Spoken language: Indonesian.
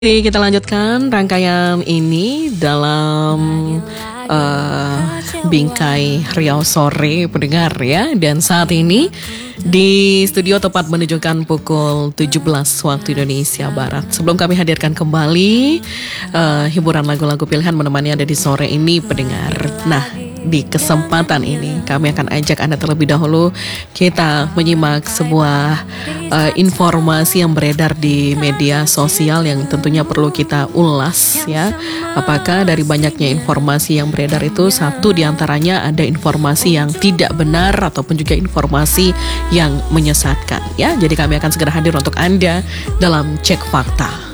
Jadi kita lanjutkan rangkaian ini dalam Bingkai Riau Sore pendengar ya. Dan saat ini di studio tepat menunjukkan pukul 17 waktu Indonesia Barat. Sebelum kami hadirkan kembali hiburan lagu-lagu pilihan menemani Anda di sore ini pendengar. Nah, di kesempatan ini kami akan ajak Anda terlebih dahulu kita menyimak sebuah informasi yang beredar di media sosial yang tentunya perlu kita ulas ya. Apakah dari banyaknya informasi yang beredar itu satu diantaranya ada informasi yang tidak benar ataupun juga informasi yang menyesatkan ya. Jadi kami akan segera hadir untuk Anda dalam Cek Fakta.